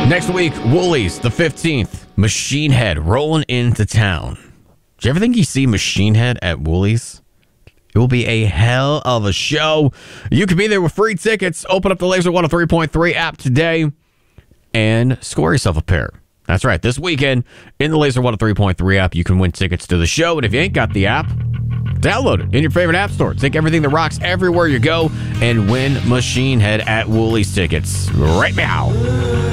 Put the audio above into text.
Next week, Woolies, the 15th. Machine Head rolling into town. Do you ever think you see Machine Head at Woolies? It will be a hell of a show. You can be there with free tickets. Open up the Laser 103.3 app today and score yourself a pair. That's right. This weekend in the Laser 103.3 app, you can win tickets to the show. And if you ain't got the app, download it in your favorite app store. Take everything that rocks everywhere you go and win Machine Head at Woolies tickets right now.